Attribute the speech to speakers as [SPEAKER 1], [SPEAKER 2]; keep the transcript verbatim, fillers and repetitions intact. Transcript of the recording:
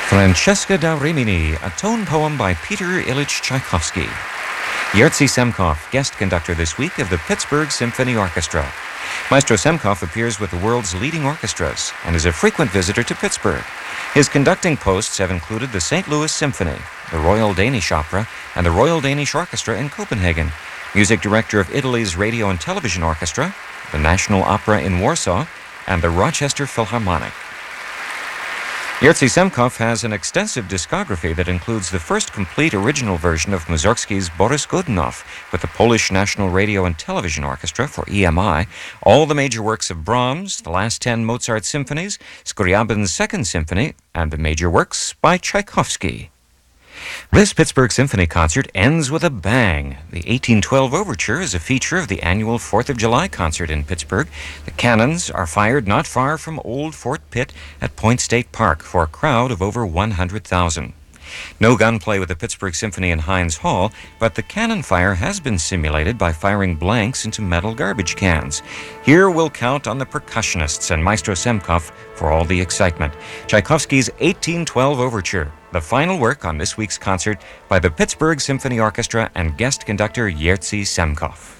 [SPEAKER 1] Francesca da Rimini, a tone poem by Peter Ilyich Tchaikovsky. Jerzy Semkov, guest conductor this week of the Pittsburgh Symphony Orchestra. Maestro Semkov appears with the world's leading orchestras and is a frequent visitor to Pittsburgh. His conducting posts have included the Saint Louis Symphony, the Royal Danish Opera, and the Royal Danish Orchestra in Copenhagen, music director of Italy's Radio and Television Orchestra, the National Opera in Warsaw, and the Rochester Philharmonic. Jerzy Semkov has an extensive discography that includes the first complete original version of Mussorgsky's Boris Godunov with the Polish National Radio and Television Orchestra for E M I, all the major works of Brahms, the last ten Mozart symphonies, Scriabin's Second Symphony, and the major works by Tchaikovsky. This Pittsburgh Symphony concert ends with a bang. The eighteen twelve Overture is a feature of the annual fourth of July concert in Pittsburgh. The cannons are fired not far from Old Fort Pitt at Point State Park for a crowd of over one hundred thousand. No gunplay with the Pittsburgh Symphony in Heinz Hall, but the cannon fire has been simulated by firing blanks into metal garbage cans. Here we'll count on the percussionists and Maestro Semkov for all the excitement. Tchaikovsky's eighteen twelve Overture, the final work on this week's concert by the Pittsburgh Symphony Orchestra and guest conductor Jerzy Semkov.